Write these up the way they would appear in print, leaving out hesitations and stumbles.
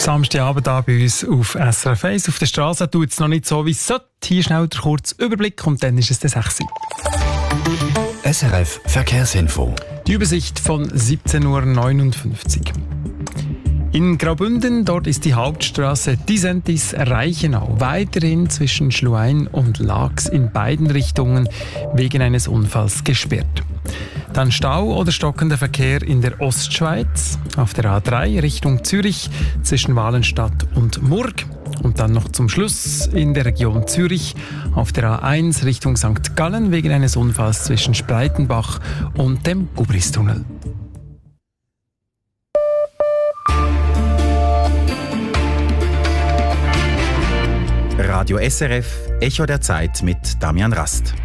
Samstagabend hier bei uns auf SRF 1. Auf der Straße tut es noch nicht so, wie es sollte. Hier schnell der kurze Überblick und dann ist es der 6 Uhr. SRF Verkehrsinfo. Die Übersicht von 17.59 Uhr. In Graubünden, dort ist die Hauptstraße Disentis-Reichenau weiterhin zwischen Schluein und Laax in beiden Richtungen wegen eines Unfalls gesperrt. Dann Stau oder stockender Verkehr in der Ostschweiz, auf der A3 Richtung Zürich zwischen Walenstadt und Murg. Und dann noch zum Schluss in der Region Zürich auf der A1 Richtung St. Gallen wegen eines Unfalls zwischen Spreitenbach und dem Gubristunnel. Radio SRF, Echo der Zeit mit Damian Rast.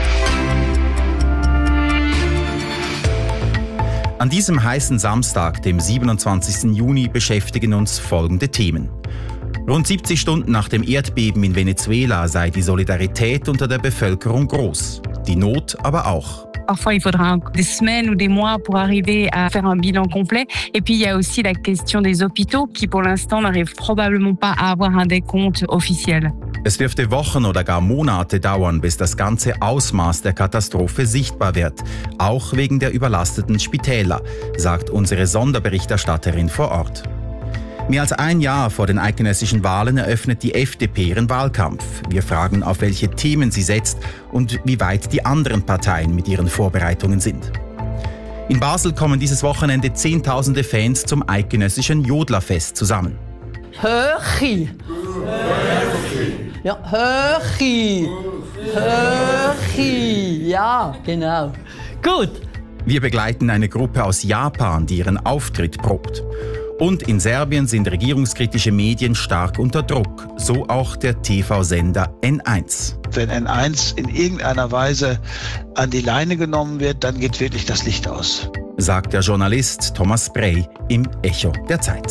An diesem heißen Samstag, dem 27. Juni, beschäftigen uns folgende Themen. Rund 70 Stunden nach dem Erdbeben in Venezuela sei die Solidarität unter der Bevölkerung groß, die Not aber auch. Parfois, il faudra des semaines ou des mois pour arriver à faire un bilan complet. Et puis, il y a aussi la question des hôpitaux qui, pour l'instant, n'arrivent probablement pas à avoir un décompte officiel. Es dürfte Wochen oder gar Monate dauern, bis das ganze Ausmaß der Katastrophe sichtbar wird. Auch wegen der überlasteten Spitäler, sagt unsere Sonderberichterstatterin vor Ort. Mehr als ein Jahr vor den eidgenössischen Wahlen eröffnet die FDP ihren Wahlkampf. Wir fragen, auf welche Themen sie setzt und wie weit die anderen Parteien mit ihren Vorbereitungen sind. In Basel kommen dieses Wochenende Zehntausende Fans zum eidgenössischen Jodlerfest zusammen. Höchi! Ja, Höchi! Höchi! Ja, genau. Gut. Wir begleiten eine Gruppe aus Japan, die ihren Auftritt probt. Und in Serbien sind regierungskritische Medien stark unter Druck, so auch der TV-Sender N1. Wenn N1 in irgendeiner Weise an die Leine genommen wird, dann geht wirklich das Licht aus, sagt der Journalist Thomas Brey im Echo der Zeit.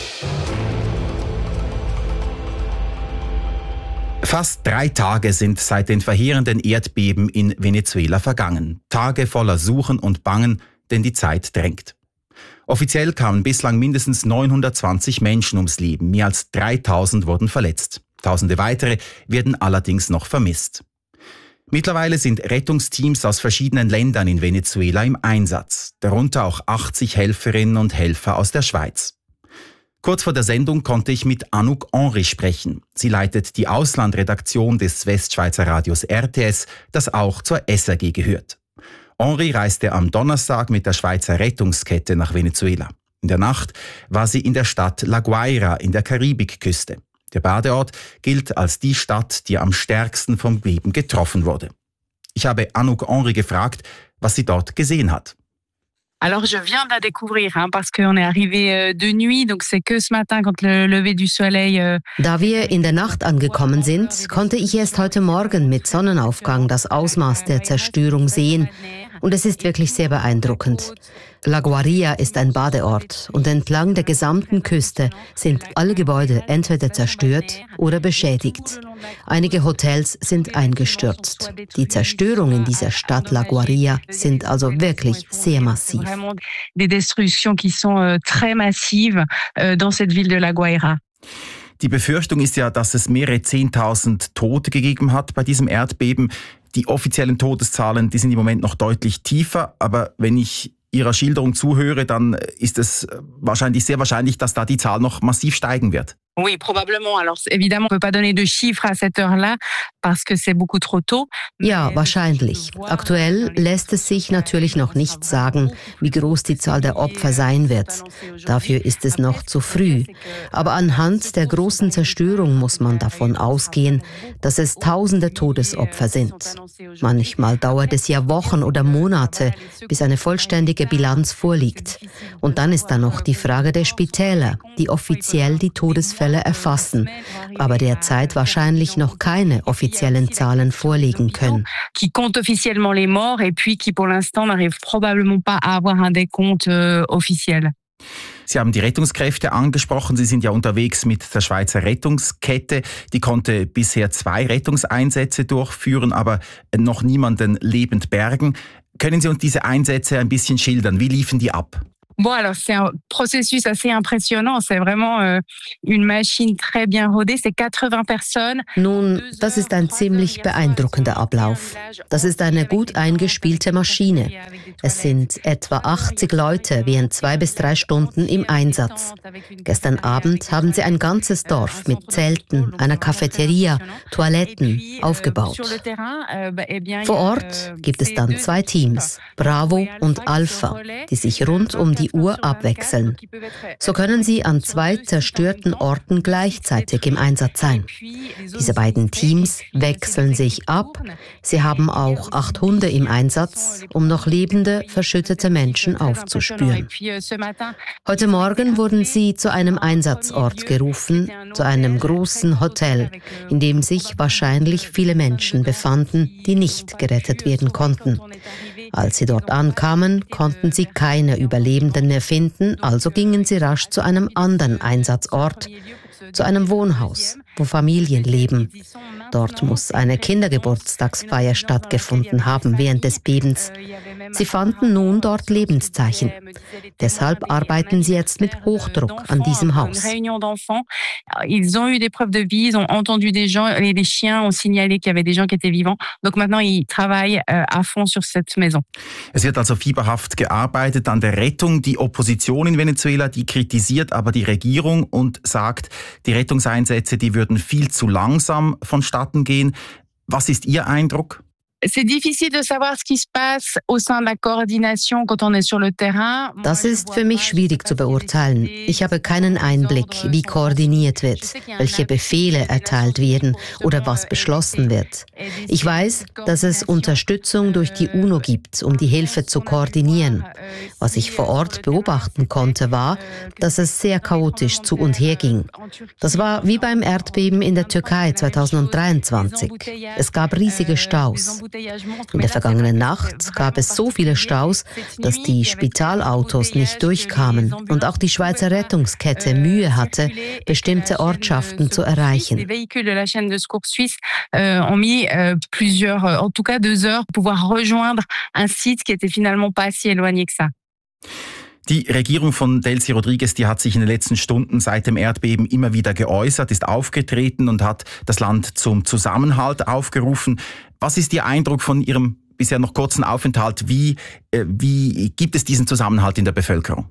Fast 3 Tage sind seit den verheerenden Erdbeben in Venezuela vergangen. Tage voller Suchen und Bangen, denn die Zeit drängt. Offiziell kamen bislang mindestens 920 Menschen ums Leben, mehr als 3000 wurden verletzt. Tausende weitere werden allerdings noch vermisst. Mittlerweile sind Rettungsteams aus verschiedenen Ländern in Venezuela im Einsatz, darunter auch 80 Helferinnen und Helfer aus der Schweiz. Kurz vor der Sendung konnte ich mit Anouk Henry sprechen. Sie leitet die Auslandredaktion des Westschweizer Radios RTS, das auch zur SRG gehört. Henry reiste am Donnerstag mit der Schweizer Rettungskette nach Venezuela. In der Nacht war sie in der Stadt La Guaira in der Karibikküste. Der Badeort gilt als die Stadt, die am stärksten vom Beben getroffen wurde. Ich habe Anouk Henry gefragt, was sie dort gesehen hat. Alors, je viens de la découvrir, parce qu'on est arrivé de nuit, donc c'est que ce matin, quand le lever du soleil... Da wir in der Nacht angekommen sind, konnte ich erst heute Morgen mit Sonnenaufgang das Ausmaß der Zerstörung sehen. Und es ist wirklich sehr beeindruckend. La Guaira ist ein Badeort und entlang der gesamten Küste sind alle Gebäude entweder zerstört oder beschädigt. Einige Hotels sind eingestürzt. Die Zerstörungen in dieser Stadt La Guaira sind also wirklich sehr massiv. Des destructions qui sont très massives dans cette ville de La Guaira. Die Befürchtung ist ja, dass es mehrere 10.000 Tote gegeben hat bei diesem Erdbeben. Die offiziellen Todeszahlen, die sind im Moment noch deutlich tiefer, aber wenn ich Ihrer Schilderung zuhöre, dann ist es sehr wahrscheinlich, dass da die Zahl noch massiv steigen wird. Oui, probablement. Alors évidemment, on peut pas donner de chiffres à cette heure-là parce que c'est beaucoup trop tôt. Ja, wahrscheinlich. Aktuell lässt es sich natürlich noch nicht sagen, wie groß die Zahl der Opfer sein wird. Dafür ist es noch zu früh. Aber anhand der großen Zerstörung muss man davon ausgehen, dass es tausende Todesopfer sind. Manchmal dauert es ja Wochen oder Monate, bis eine vollständige Bilanz vorliegt. Und dann ist da noch die Frage der Spitäler, die offiziell die Todesfälle erfassen, aber derzeit wahrscheinlich noch keine offiziellen Zahlen vorlegen können. Qui compte officiellement les morts et puis qui pour l'instant n'arrive probablement pas à avoir un décompte officiel. Sie haben die Rettungskräfte angesprochen. Sie sind ja unterwegs mit der Schweizer Rettungskette. Die konnte bisher 2 Rettungseinsätze durchführen, aber noch niemanden lebend bergen. Können Sie uns diese Einsätze ein bisschen schildern? Wie liefen die ab? Bon, alors c'est un processus assez impressionnant. C'est vraiment une machine très bien rodée. C'est 80 personnes. Nun, das ist ein ziemlich beeindruckender Ablauf. Das ist eine gut eingespielte Maschine. Es sind etwa 80 Leute während 2 bis 3 Stunden im Einsatz. Gestern Abend haben sie ein ganzes Dorf mit Zelten, einer Cafeteria, Toiletten aufgebaut. Vor Ort gibt es dann 2 Teams, Bravo und Alpha, die sich rund um die Uhr abwechseln. So können sie an 2 zerstörten Orten gleichzeitig im Einsatz sein. Diese beiden Teams wechseln sich ab. Sie haben auch 8 Hunde im Einsatz, um noch lebende, verschüttete Menschen aufzuspüren. Heute Morgen wurden sie zu einem Einsatzort gerufen, zu einem großen Hotel, in dem sich wahrscheinlich viele Menschen befanden, die nicht gerettet werden konnten. Als sie dort ankamen, konnten sie keine Überlebenden mehr finden, also gingen sie rasch zu einem anderen Einsatzort, zu einem Wohnhaus, wo Familien leben. Dort muss eine Kindergeburtstagsfeier stattgefunden haben während des Bebens. Sie fanden nun dort Lebenszeichen. Deshalb arbeiten sie jetzt mit Hochdruck an diesem Haus. Ils ont eu des preuves de vie, ils ont entendu des gens, les chiens ont signalé qu'il y avait des gens qui étaient vivants. Donc maintenant, ils travaillent à fond sur cette maison. Es wird also fieberhaft gearbeitet an der Rettung. Die Opposition in Venezuela, die kritisiert aber die Regierung und sagt, die Rettungseinsätze, die würden viel zu langsam vonstatten gehen. Was ist Ihr Eindruck? C'est difficile de savoir ce qui se passe au sein de la coordination quand on est sur le terrain. Das ist für mich schwierig zu beurteilen. Ich habe keinen Einblick, wie koordiniert wird, welche Befehle erteilt werden oder was beschlossen wird. Ich weiß, dass es Unterstützung durch die UNO gibt, um die Hilfe zu koordinieren. Was ich vor Ort beobachten konnte, war, dass es sehr chaotisch zu und her ging. Das war wie beim Erdbeben in der Türkei 2023. Es gab riesige Staus. In der vergangenen Nacht gab es so viele Staus, dass die Spitalautos nicht durchkamen und auch die Schweizer Rettungskette Mühe hatte, bestimmte Ortschaften zu erreichen. Les véhicules de la chaîne de secours suisse ont mis en tout cas 2 heures pour pouvoir rejoindre un site qui était finalement pas si éloigné que ça. Die Regierung von Delcy Rodriguez, die hat sich in den letzten Stunden seit dem Erdbeben immer wieder geäußert, ist aufgetreten und hat das Land zum Zusammenhalt aufgerufen. Was ist Ihr Eindruck von Ihrem bisher noch kurzen Aufenthalt? Wie gibt es diesen Zusammenhalt in der Bevölkerung?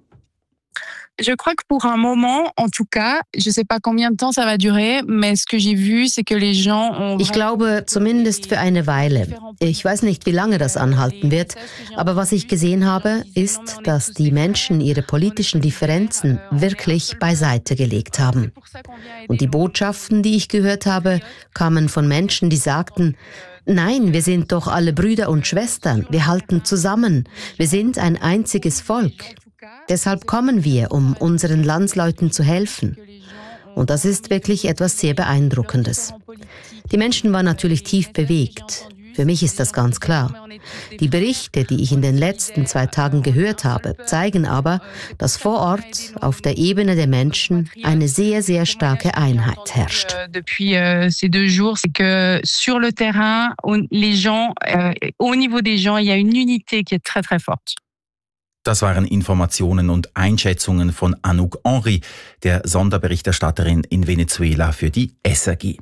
Je crois que pour un moment, en tout cas, je sais pas combien de temps ça va durer, mais ce que j'ai vu, c'est que les gens ont... Ich glaube, zumindest für eine Weile. Ich weiß nicht, wie lange das anhalten wird, aber was ich gesehen habe, ist, dass die Menschen ihre politischen Differenzen wirklich beiseite gelegt haben. Und die Botschaften, die ich gehört habe, kamen von Menschen, die sagten, nein, wir sind doch alle Brüder und Schwestern, wir halten zusammen, wir sind ein einziges Volk. Deshalb kommen wir, um unseren Landsleuten zu helfen. Und das ist wirklich etwas sehr Beeindruckendes. Die Menschen waren natürlich tief bewegt. Für mich ist das ganz klar. Die Berichte, die ich in den letzten 2 Tagen gehört habe, zeigen aber, dass vor Ort auf der Ebene der Menschen eine sehr, sehr starke Einheit herrscht. Depuis ces 2 jours, c'est que sur le terrain, les gens, au niveau des gens, il y a une unité qui est très, très forte. Das waren Informationen und Einschätzungen von Anouk Henry, der Sonderberichterstatterin in Venezuela für die SRG.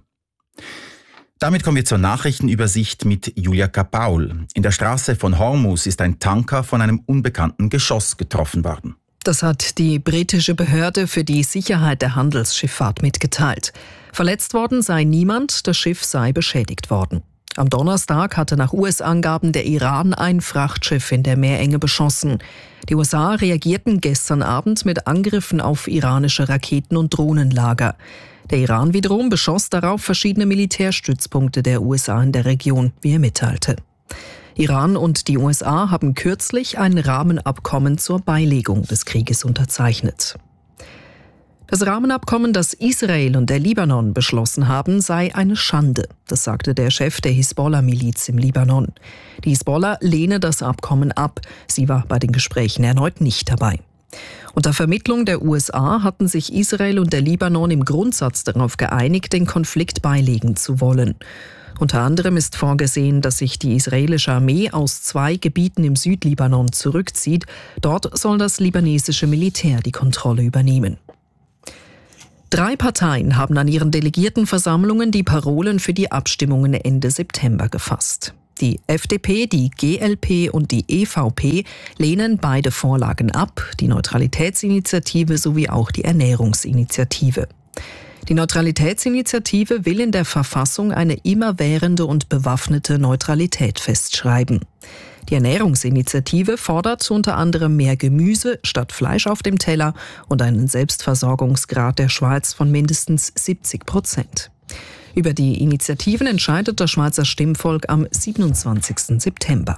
Damit kommen wir zur Nachrichtenübersicht mit Julia Kapaul. In der Straße von Hormuz ist ein Tanker von einem unbekannten Geschoss getroffen worden. Das hat die britische Behörde für die Sicherheit der Handelsschifffahrt mitgeteilt. Verletzt worden sei niemand, das Schiff sei beschädigt worden. Am Donnerstag hatte nach US-Angaben der Iran ein Frachtschiff in der Meerenge beschossen. Die USA reagierten gestern Abend mit Angriffen auf iranische Raketen- und Drohnenlager. Der Iran wiederum beschoss darauf verschiedene Militärstützpunkte der USA in der Region, wie er mitteilte. Iran und die USA haben kürzlich ein Rahmenabkommen zur Beilegung des Krieges unterzeichnet. Das Rahmenabkommen, das Israel und der Libanon beschlossen haben, sei eine Schande. Das sagte der Chef der Hisbollah-Miliz im Libanon. Die Hisbollah lehne das Abkommen ab. Sie war bei den Gesprächen erneut nicht dabei. Unter Vermittlung der USA hatten sich Israel und der Libanon im Grundsatz darauf geeinigt, den Konflikt beilegen zu wollen. Unter anderem ist vorgesehen, dass sich die israelische Armee aus 2 Gebieten im Südlibanon zurückzieht. Dort soll das libanesische Militär die Kontrolle übernehmen. 3 Parteien haben an ihren Delegiertenversammlungen die Parolen für die Abstimmungen Ende September gefasst. Die FDP, die GLP und die EVP lehnen beide Vorlagen ab, die Neutralitätsinitiative sowie auch die Ernährungsinitiative. Die Neutralitätsinitiative will in der Verfassung eine immerwährende und bewaffnete Neutralität festschreiben. Die Ernährungsinitiative fordert unter anderem mehr Gemüse statt Fleisch auf dem Teller und einen Selbstversorgungsgrad der Schweiz von mindestens 70%. Über die Initiativen entscheidet das Schweizer Stimmvolk am 27. September.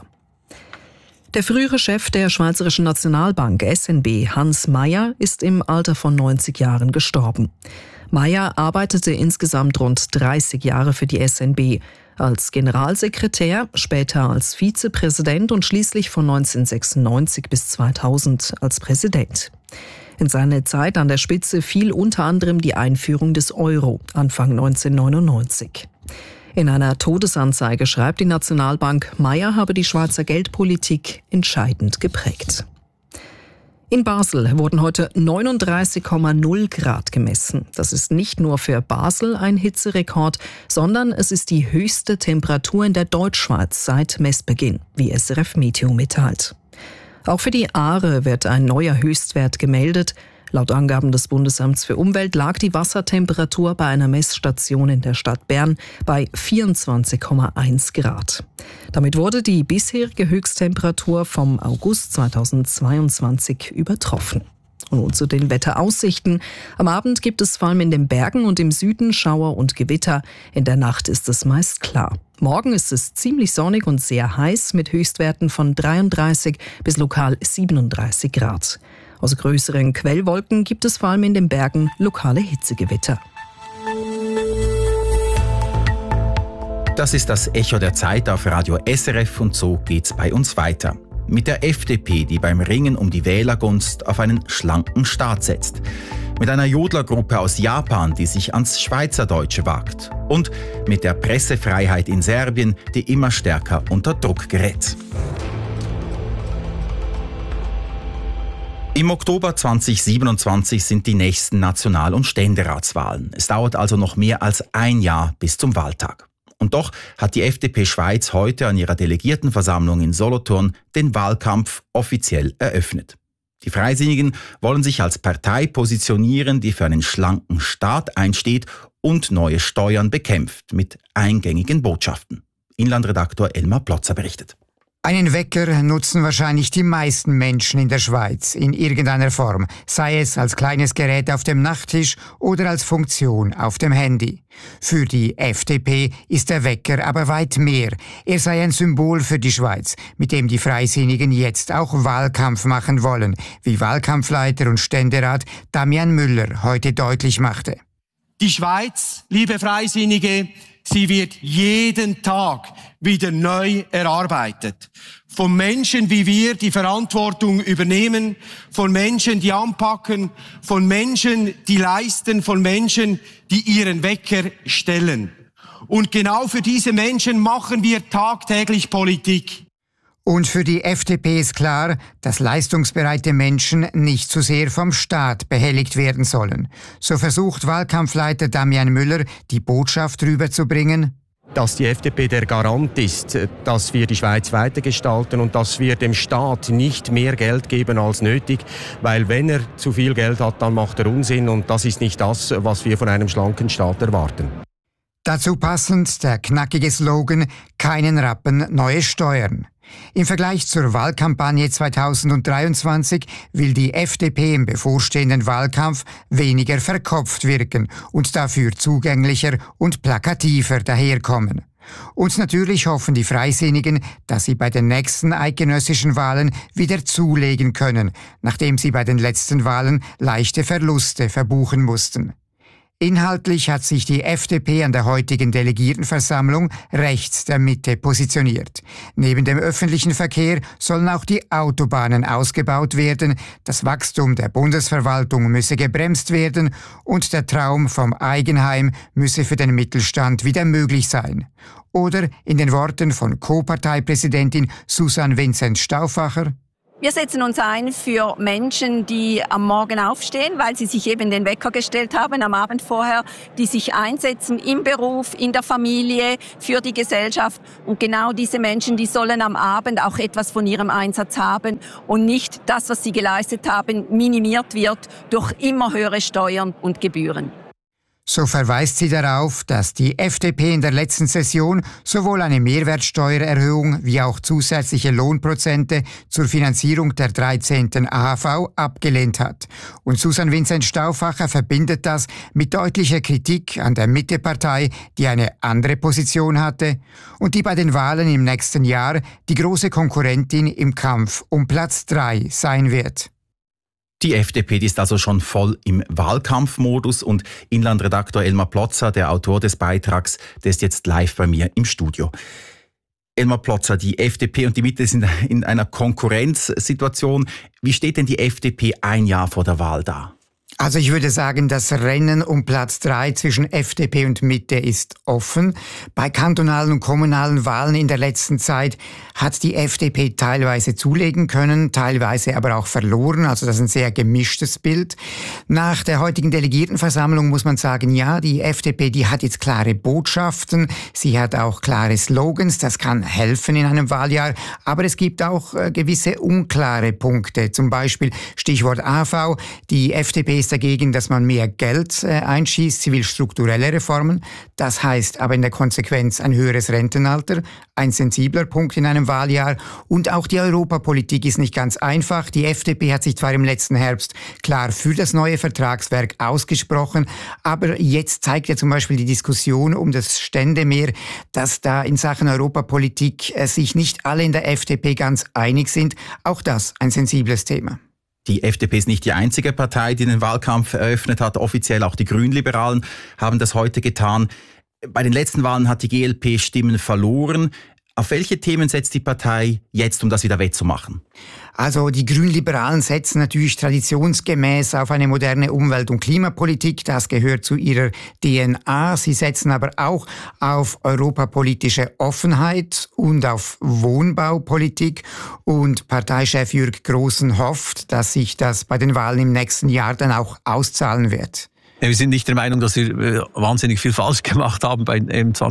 Der frühere Chef der Schweizerischen Nationalbank SNB, Hans Mayer, ist im Alter von 90 Jahren gestorben. Mayer arbeitete insgesamt rund 30 Jahre für die SNB, als Generalsekretär, später als Vizepräsident und schließlich von 1996 bis 2000 als Präsident. In seine Zeit an der Spitze fiel unter anderem die Einführung des Euro Anfang 1999. In einer Todesanzeige schreibt die Nationalbank, Mayer habe die Schweizer Geldpolitik entscheidend geprägt. In Basel wurden heute 39,0 Grad gemessen. Das ist nicht nur für Basel ein Hitzerekord, sondern es ist die höchste Temperatur in der Deutschschweiz seit Messbeginn, wie SRF Meteo mitteilt. Auch für die Aare wird ein neuer Höchstwert gemeldet. Laut Angaben des Bundesamts für Umwelt lag die Wassertemperatur bei einer Messstation in der Stadt Bern bei 24,1 Grad. Damit wurde die bisherige Höchsttemperatur vom August 2022 übertroffen. Und nun zu den Wetteraussichten. Am Abend gibt es vor allem in den Bergen und im Süden Schauer und Gewitter. In der Nacht ist es meist klar. Morgen ist es ziemlich sonnig und sehr heiß mit Höchstwerten von 33 bis lokal 37 Grad. Aus größeren Quellwolken gibt es vor allem in den Bergen lokale Hitzegewitter. Das ist das Echo der Zeit auf Radio SRF und so geht's bei uns weiter. Mit der FDP, die beim Ringen um die Wählergunst auf einen schlanken Staat setzt. Mit einer Jodlergruppe aus Japan, die sich ans Schweizerdeutsche wagt. Und mit der Pressefreiheit in Serbien, die immer stärker unter Druck gerät. Im Oktober 2027 sind die nächsten National- und Ständeratswahlen. Es dauert also noch mehr als ein Jahr bis zum Wahltag. Und doch hat die FDP Schweiz heute an ihrer Delegiertenversammlung in Solothurn den Wahlkampf offiziell eröffnet. Die Freisinnigen wollen sich als Partei positionieren, die für einen schlanken Staat einsteht und neue Steuern bekämpft, mit eingängigen Botschaften. Inlandredaktor Elmar Plotzer berichtet. Einen Wecker nutzen wahrscheinlich die meisten Menschen in der Schweiz in irgendeiner Form, sei es als kleines Gerät auf dem Nachttisch oder als Funktion auf dem Handy. Für die FDP ist der Wecker aber weit mehr. Er sei ein Symbol für die Schweiz, mit dem die Freisinnigen jetzt auch Wahlkampf machen wollen, wie Wahlkampfleiter und Ständerat Damian Müller heute deutlich machte. Die Schweiz, liebe Freisinnige, sie wird jeden Tag wieder neu erarbeitet. Von Menschen wie wir, die Verantwortung übernehmen, von Menschen, die anpacken, von Menschen, die leisten, von Menschen, die ihren Wecker stellen. Und genau für diese Menschen machen wir tagtäglich Politik. Und für die FDP ist klar, dass leistungsbereite Menschen nicht zu sehr vom Staat behelligt werden sollen. So versucht Wahlkampfleiter Damian Müller, die Botschaft rüberzubringen: Dass die FDP der Garant ist, dass wir die Schweiz weitergestalten und dass wir dem Staat nicht mehr Geld geben als nötig, weil wenn er zu viel Geld hat, dann macht er Unsinn und das ist nicht das, was wir von einem schlanken Staat erwarten. Dazu passend der knackige Slogan: Keinen Rappen, neue Steuern. Im Vergleich zur Wahlkampagne 2023 will die FDP im bevorstehenden Wahlkampf weniger verkopft wirken und dafür zugänglicher und plakativer daherkommen. Und natürlich hoffen die Freisinnigen, dass sie bei den nächsten eidgenössischen Wahlen wieder zulegen können, nachdem sie bei den letzten Wahlen leichte Verluste verbuchen mussten. Inhaltlich hat sich die FDP an der heutigen Delegiertenversammlung rechts der Mitte positioniert. Neben dem öffentlichen Verkehr sollen auch die Autobahnen ausgebaut werden, das Wachstum der Bundesverwaltung müsse gebremst werden und der Traum vom Eigenheim müsse für den Mittelstand wieder möglich sein. Oder in den Worten von Co-Parteipräsidentin Susanne Vinzent-Stauffacher: Wir setzen uns ein für Menschen, die am Morgen aufstehen, weil sie sich eben den Wecker gestellt haben am Abend vorher, die sich einsetzen im Beruf, in der Familie, für die Gesellschaft. Und genau diese Menschen, die sollen am Abend auch etwas von ihrem Einsatz haben und nicht das, was sie geleistet haben, minimiert wird durch immer höhere Steuern und Gebühren. So verweist sie darauf, dass die FDP in der letzten Session sowohl eine Mehrwertsteuererhöhung wie auch zusätzliche Lohnprozente zur Finanzierung der 13. AHV abgelehnt hat. Und Susanne Vinzent-Stauffacher verbindet das mit deutlicher Kritik an der Mittepartei, die eine andere Position hatte und die bei den Wahlen im nächsten Jahr die große Konkurrentin im Kampf um Platz 3 sein wird. Die FDP, die ist also schon voll im Wahlkampfmodus und Inlandredaktor Elmar Plotzer, der Autor des Beitrags, der ist jetzt live bei mir im Studio. Elmar Plotzer, die FDP und die Mitte sind in einer Konkurrenzsituation. Wie steht denn die FDP ein Jahr vor der Wahl da? Also ich würde sagen, das Rennen um Platz 3 zwischen FDP und Mitte ist offen. Bei kantonalen und kommunalen Wahlen in der letzten Zeit hat die FDP teilweise zulegen können, teilweise aber auch verloren. Also das ist ein sehr gemischtes Bild. Nach der heutigen Delegiertenversammlung muss man sagen, ja, die FDP, die hat jetzt klare Botschaften. Sie hat auch klare Slogans. Das kann helfen in einem Wahljahr. Aber es gibt auch gewisse unklare Punkte. Zum Beispiel Stichwort AV. Die FDP ist dagegen, dass man mehr Geld einschießt. Sie will strukturelle Reformen. Das heißt aber in der Konsequenz ein höheres Rentenalter, ein sensibler Punkt in einem Wahljahr. Und auch die Europapolitik ist nicht ganz einfach. Die FDP hat sich zwar im letzten Herbst klar für das neue Vertragswerk ausgesprochen, aber jetzt zeigt ja zum Beispiel die Diskussion um das Ständemeer, dass da in Sachen Europapolitik sich nicht alle in der FDP ganz einig sind. Auch das ein sensibles Thema. Die FDP ist nicht die einzige Partei, die den Wahlkampf eröffnet hat. Offiziell auch die Grünliberalen haben das heute getan. Bei den letzten Wahlen hat die GLP Stimmen verloren. Auf welche Themen setzt die Partei jetzt, um das wieder wettzumachen? Also die Grünliberalen setzen natürlich traditionsgemäß auf eine moderne Umwelt- und Klimapolitik. Das gehört zu ihrer DNA. Sie setzen aber auch auf europapolitische Offenheit und auf Wohnbaupolitik. Und Parteichef Jürg Grossen hofft, dass sich das bei den Wahlen im nächsten Jahr dann auch auszahlen wird. Wir sind nicht der Meinung, dass wir wahnsinnig viel falsch gemacht haben bei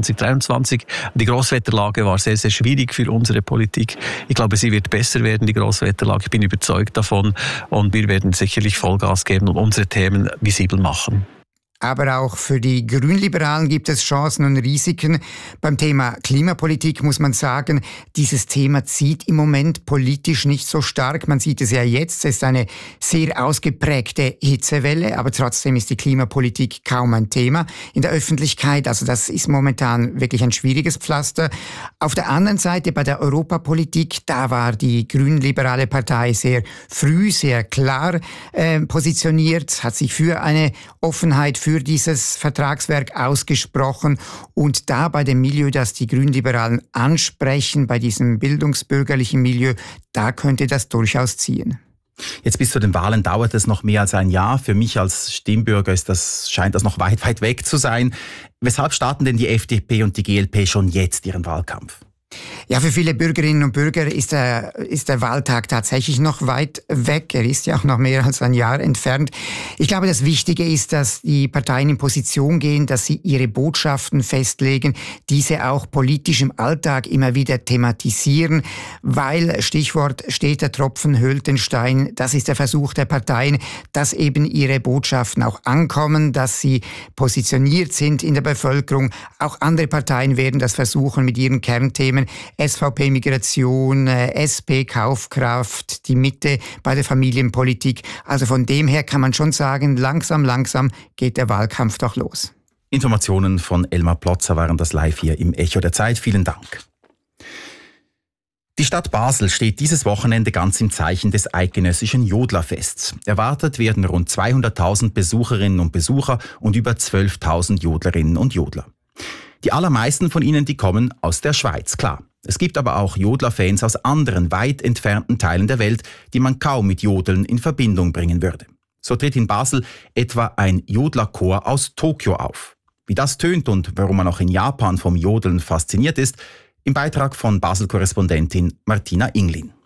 2023. Die Großwetterlage war sehr, sehr schwierig für unsere Politik. Ich glaube, sie wird besser werden, die Großwetterlage. Ich bin überzeugt davon. Und wir werden sicherlich Vollgas geben und unsere Themen visibel machen. Aber auch für die Grünliberalen gibt es Chancen und Risiken. Beim Thema Klimapolitik muss man sagen, dieses Thema zieht im Moment politisch nicht so stark. Man sieht es ja jetzt, es ist eine sehr ausgeprägte Hitzewelle, aber trotzdem ist die Klimapolitik kaum ein Thema in der Öffentlichkeit. Also das ist momentan wirklich ein schwieriges Pflaster. Auf der anderen Seite bei der Europapolitik, da war die Grünliberale Partei sehr früh, sehr klar positioniert, hat sich für eine Offenheit, für dieses Vertragswerk ausgesprochen und da bei dem Milieu, das die Grünliberalen ansprechen, bei diesem bildungsbürgerlichen Milieu, da könnte das durchaus ziehen. Jetzt bis zu den Wahlen dauert es noch mehr als ein Jahr. Für mich als Stimmbürger scheint das noch weit, weit weg zu sein. Weshalb starten denn die FDP und die GLP schon jetzt ihren Wahlkampf? Ja, für viele Bürgerinnen und Bürger ist der Wahltag tatsächlich noch weit weg. Er ist ja auch noch mehr als ein Jahr entfernt. Ich glaube, das Wichtige ist, dass die Parteien in Position gehen, dass sie ihre Botschaften festlegen, diese auch politisch im Alltag immer wieder thematisieren, weil, Stichwort, steter Tropfen höhlt den Stein, das ist der Versuch der Parteien, dass eben ihre Botschaften auch ankommen, dass sie positioniert sind in der Bevölkerung. Auch andere Parteien werden das versuchen mit ihren Kernthemen. SVP Migration, SP Kaufkraft, die Mitte bei der Familienpolitik. Also von dem her kann man schon sagen, langsam geht der Wahlkampf doch los. Informationen von Elmar Plotzer waren das live hier im Echo der Zeit. Vielen Dank. Die Stadt Basel steht dieses Wochenende ganz im Zeichen des eidgenössischen Jodlerfests. Erwartet werden rund 200.000 Besucherinnen und Besucher und über 12.000 Jodlerinnen und Jodler. Die allermeisten von ihnen, die kommen aus der Schweiz, klar. Es gibt aber auch Jodlerfans aus anderen, weit entfernten Teilen der Welt, die man kaum mit Jodeln in Verbindung bringen würde. So tritt in Basel etwa ein Jodlerchor aus Tokio auf. Wie das tönt und warum man auch in Japan vom Jodeln fasziniert ist, im Beitrag von Basel-Korrespondentin Martina Inglin.